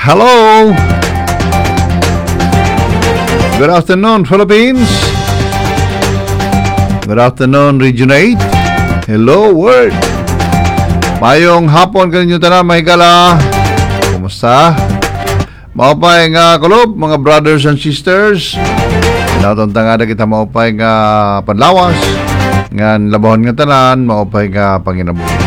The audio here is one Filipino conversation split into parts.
Hello! Good afternoon, Philippines. Good afternoon, Region 8. Hello, world. Mayong hapon kaninyo tanan, may kala. Kumusta? Maupay nga kulob, mga brothers and sisters. Naton tangada kita maupay nga panlawas. Ngan labahon nga tanan, maupay nga panginabuhi.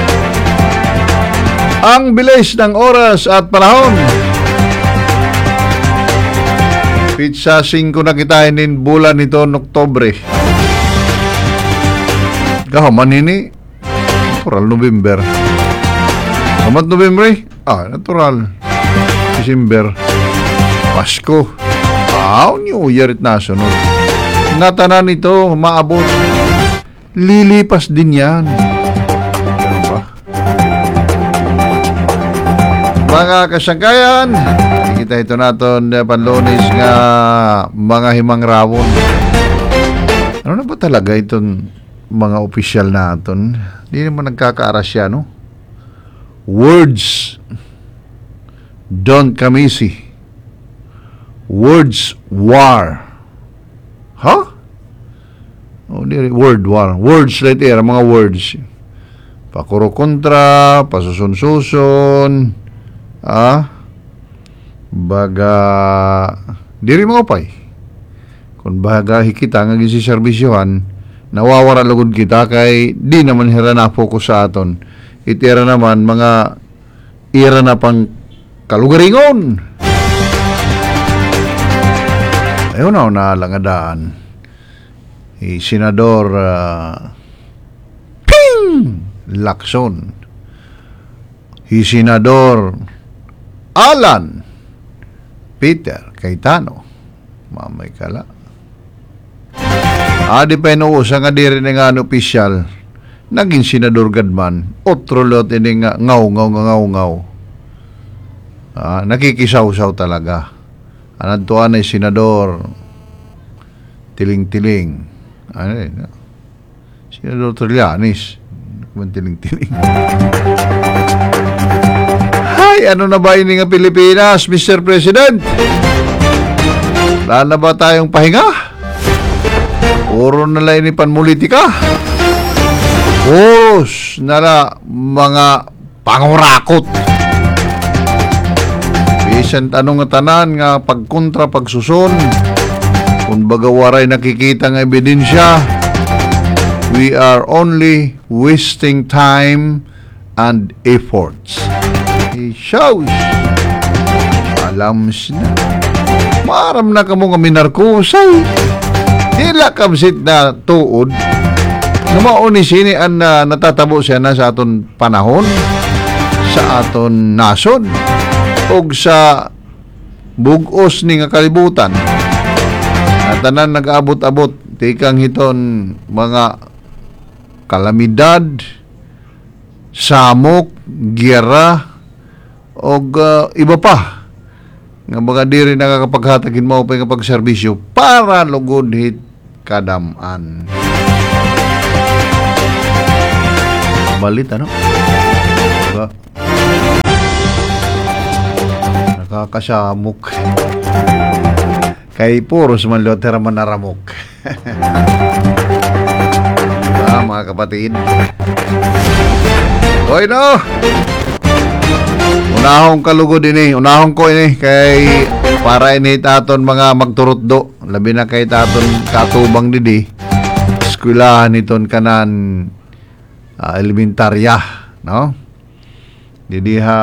Ang bilis ng oras at panahon. Pizza 5 na kita inin bulan nito Oktobre. Kahaman ini natural November. Kamat November? Natural December. Pasko. New Year at nasunod. Natanan ito maabot. Lilipas din yan. Mga kasangkayan, kita ito naton panlunis nga mga himang rawon. Ano na ba talaga itong mga opisyal naton? Hindi naman nagkakaarasya, no? Words don't come easy. Words war. Huh? Word war. Words right there, mga words. Pakuro kontra, pasusun-susun. Baga diri mo pay kung baga hikita nga gisi serbisyohan nawawara lugod kita kay di naman hira na focus sa aton itira naman mga ira na pang kalugaringon ayaw na langadaan Senador Lacson Senador Alan Peter Cayetano mamay kala di pa inuusa nga diri nga opisyal naging senador gadman otro lot ini nga ngaw nakikisaw-saw talaga anadtuan ay senador tiling-tiling senador Trillanes tiling-tiling ano na ba ini nga Pilipinas, Mr. President? Wala na ba tayong pahinga? Puro na lang ini panmulitika? Puros na mga pangurakot. Bisan tanong nga tanan nga pagkontra, pagsusun. Kung baga waray nakikita ng ebidensya, we are only wasting time and efforts. Shows alams na maram na kamo nga minarkusay dila kamsit na tuod numauni sini an natatabo siya na sa aton panahon sa aton nasod og sa bugos ni nga kalibutan na tanan nag-abot-abot tikang hiton mga kalamidad samok giyera og iba pa nga mga diri nakakapaghatagin mo pa nga pagserbisyo para lugod hit kadaman. Balit ano? Diba? Nakakasamok. Kay puros man lotera man naramok. Diba mga kapatid? Hoy no! Unahong kalugod unahong ko kay para ini taton mga magturutdo labi na kay taton katubang didi eskwelahan iton kanan elementarya no didi ha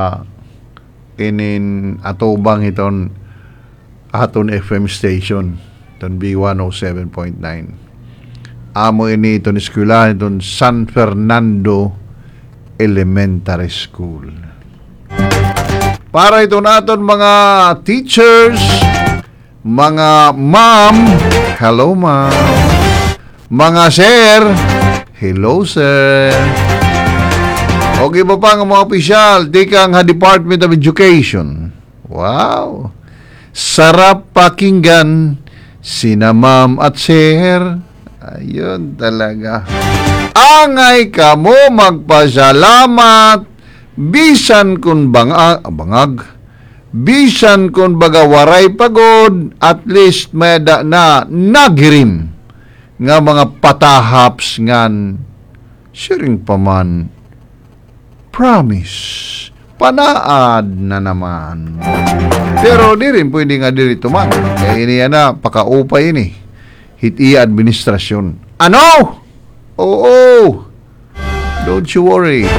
inin atubang iton aton FM station iton B107.9 amo ini iton eskwelahan iton San Fernando Elementary School. Para ito natin mga teachers, mga ma'am, hello ma'am, mga sir, hello sir, o iba pa nga mga opisyal, di kang Department of Education. Wow! Sarap pakinggan sina ma'am at sir. Ayun talaga. Angay kamo magpasalamat bisan kun bangag bisan kung baga waray pagod, at least may da na nagirim nga mga patahaps ngan siring paman promise panaad na naman. Pero di rin pwede nga diri tuman. Kaya ini na pakaupay ini. Hiti administrasyon. Ano? Oo. Don't you worry.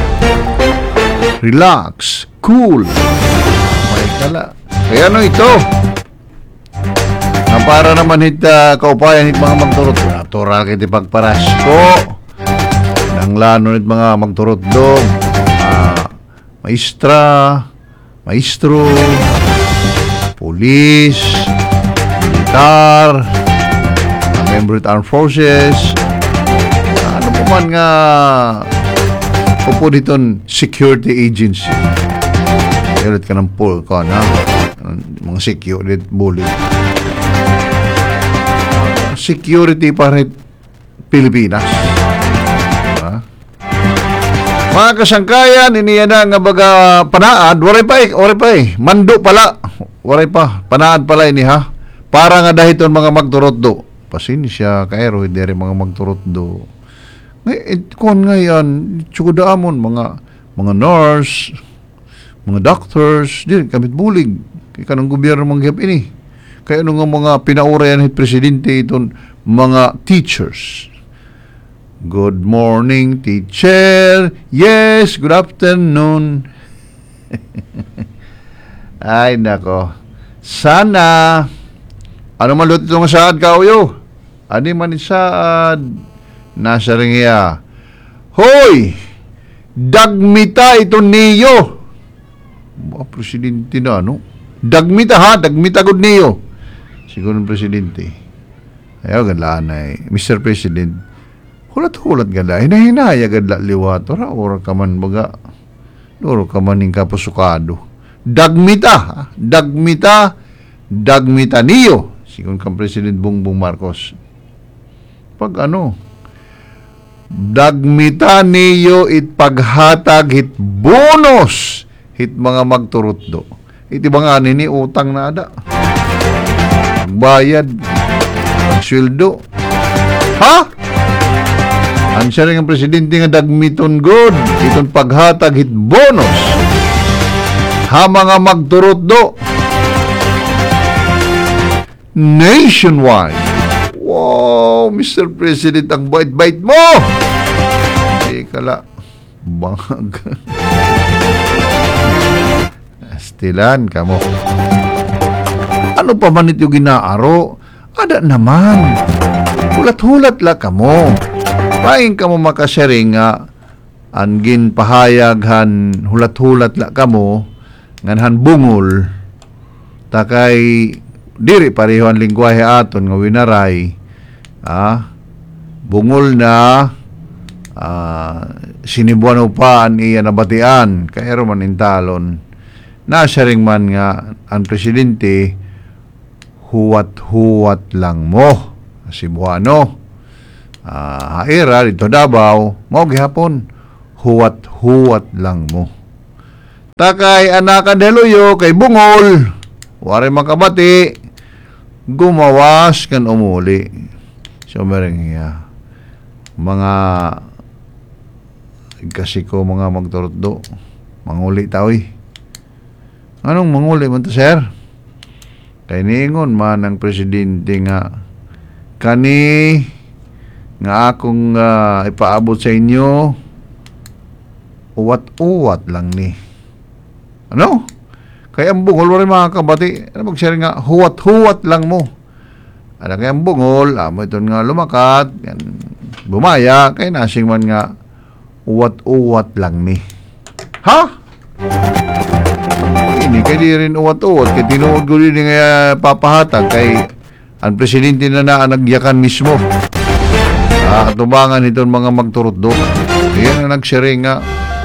Relax. Cool. May kala. Kaya ano ito? Nga para naman hit kaupayan hit mga magturot. Natural kiti pagparasko. Nang lano hit mga magturot dog. Maestra, maestro, pulis, militar, member of armed forces, ano po man nga po diton security agency. Meron ka ng pool ko na mga security bully. Security para Pilipinas. Mga kasangkayan, iniya na nga baga panaad, waray pa eh. Mando pala. Waray pa. Panaad pala ini ha. Para nga dahil itong mga magturot do. Pasinsya, kaero, hindi rin mga magturot do. Kung nga yan, tsukudaamon, mga nurse, mga doctors, di kamit bulig. Kaya ng gobyerno manggap ini. Kaya nga mga pinaurayan ni Presidente itong mga teachers. Good morning, teacher. Yes, good afternoon. Ay, nako. Sana, ano maluto itong saad ka, uyo? Ani man isaad. Nasa ringya. Hoy! Dagmita ito niyo. Presidente na, no? Dagmita ha, dagmita good niyo. Siguro ng Presidente. Ayaw, galaan ay. Mr. President, hulat-hulat ganda, hinahinaya ganda liwat, ora ka man baga, ora ka man yung kapusukado. Dagmita niyo, sigun kang President Bongbong Marcos. Pag ano, dagmita niyo it paghatag hit bonus, hit mga magturot do. Iti mga nini utang na ada. Bayad, sweldo. Ha? Ansya rin ang Presidente nga dagmiton good, itong paghatag hit bonus ha mga magturot do nationwide. Wow, Mr. President, ang bait-bait mo. Hindi kala bangag. Astilan ka mo. Ano pa man ito ginaaro? Ada naman. Hulat-hulat la ka mo. Paing ka mo makasyaring nga angin pahayaghan hulat-hulat la ka mo nganhan bungol takay diri pareho ang lingwahe aton nga winaray bungol na sinibuan upaan iya nabatian kaya man intalon nasyaring man nga ang Presidente huwat-huwat lang mo Cebuano haira dito Davao mo gihapon huwat-huwat lang mo takay anak deluyo kay bungol wari makabati gumawas kan umuli so mereng mga kasi ko mga magturot do manguli tawi anong manguli man to sir kay niingon man ang Presidente nga kani nga akong ipaabot sa inyo uwat-uwat lang ni ano? Kaya ang bungol wala mga kabati ano mag-share nga huwat-huwat lang mo ano kaya ang bungol mo ito nga lumakat yan, bumaya kaya nasing man nga uwat-uwat lang ni ha? Ini kaya di rin uwat-uwat kaya tinuod ko rin nga papahatag kay ang Presidente na nagyakan mismo atubangan itong mga magturot do yan na nagsyaring nga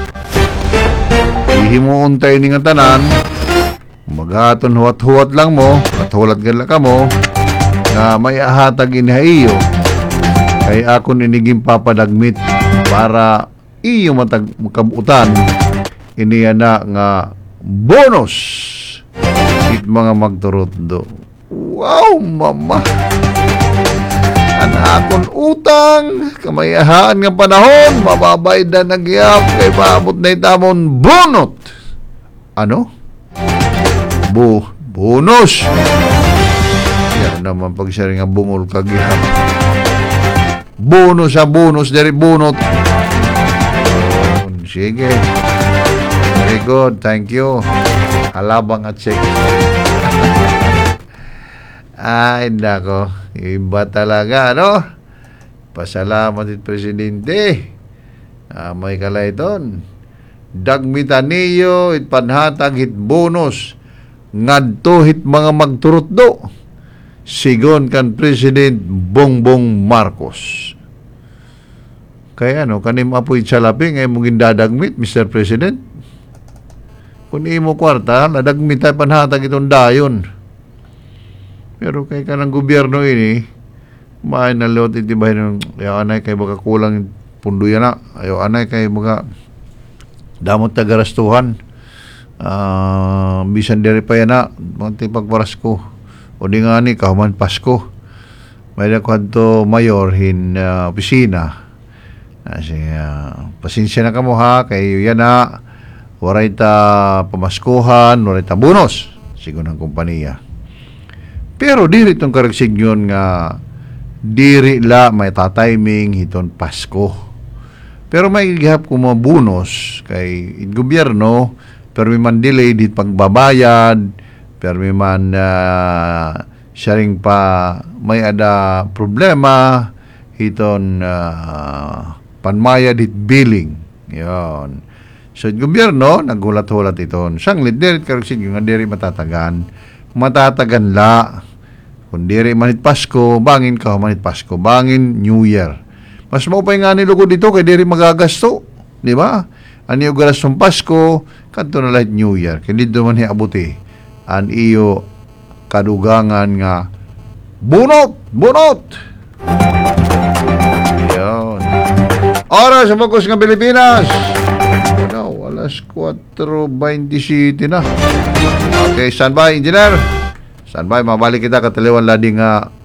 ihimuon tayo ni nga tanan maghaton huwat-huwat lang mo at hulat gala ka mo nga may ahatag inhaiyo kay akon iniging papadagmit para iyo makabutan iniya na nga bonus hit mga magturutdo. Wow, mama. Anakon utang, kamayahaan nga panahon, mababay na nagyap, kay maabot na itamon bunot. Ano? Bonus. Yan naman pag siya rin nga bungol kagihap. Bonus sa bonus, dari bunot. Sige. Very good, thank you. Halabang at check. Ay, nako. Iba talaga, no? Pasalamat it, Presidente. May kalayton. Dagmita niyo, it panhatag hit bonus. Ngadto hit mga magturutdo. Sigon kan President Bongbong Marcos. Kaya ano, kanim apoy salapi ngay mong gindadagmit, Mr. President. Kung imo kwarta, nadagmit tayo panhatag itong dayon. Pero kay kanang gobyerno ini, kumain na lot itibahin ng ayaw anay kay baka kulang pundo yan na. Ayaw anay kay baka damot tagarastuhan. Bisan diri pa yan na, mga tipagparas ko. O di nga ni, kahuman Pasko. May nakuhan to mayor hin opisina. Kasi, pasensya na ka mo ha, kayo yan na, waray ta pamaskuhan, waray ta bonus, sigo ng kumpanya. Pero diri itong karegsigyon nga, diri la may tatiming hiton Pasko. Pero may gihap ko mga bonus kay gobyerno, pero may man delay dit pagbabayad, pero may man sharing pa may ada problema, hiton panmayad hit billing. Yon. So, gobyerno, naghulat-hulat iton. Sanglit, diri karegsigyon nga diri matatagan la. Kung diri manit Pasko, bangin ka manit Pasko, bangin New Year. Mas maupay nga nilugod dito kay diri magagasto, di ba? Ani yung garas ng Pasko, kanto na lahat New Year. Kaya dito man hiabuti an iyo kadugangan nga bunot. Yan. Oras sa Focus ng Pilipinas. Ano, alas 4:27 na. Okay, standby, engineer. Standby, mabalik kita kataliwan lading